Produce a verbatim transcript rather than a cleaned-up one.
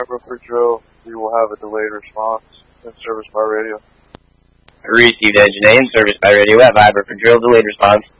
Vibra for drill. We will have a delayed response in service by radio. Received engine A in service by radio at Vibra for drill, delayed response.